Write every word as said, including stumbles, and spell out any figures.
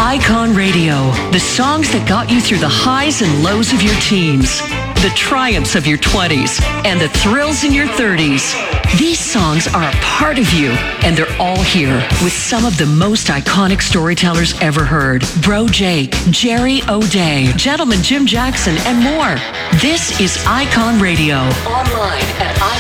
Icon Radio, the songs that got you through the highs and lows of your teens, the triumphs of your twenties, and the thrills in your thirties. These songs are a part of you, and they're all here with some of the most iconic storytellers ever heard. Bro Jake, Jerry O'Day, Gentleman Jim Jackson, and more. This is Icon Radio. Online at